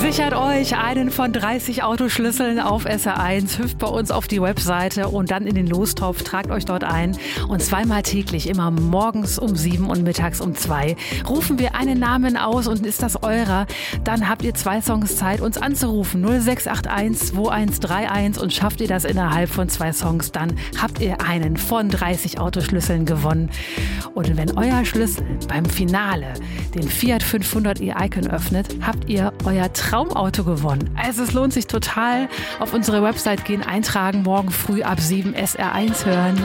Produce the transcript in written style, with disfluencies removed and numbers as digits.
Sichert euch einen von 30 Autoschlüsseln auf SR1, hüpft bei uns auf die Webseite und dann in den Lostopf, tragt euch dort ein. Und zweimal täglich, immer morgens um 7 und mittags um 2, rufen wir einen Namen aus und ist das eurer, dann habt ihr 2 Songs Zeit, uns anzurufen. 0681 2131 und schafft ihr das innerhalb von 2 Songs, dann habt ihr einen von 30 Autoschlüsseln gewonnen. Und wenn euer Schlüssel beim Finale den Fiat 500 e-Icon öffnet, habt ihr euer Traumauto gewonnen. Also es lohnt sich total. Auf unsere Website gehen, eintragen, morgen früh ab 7 SR1 hören.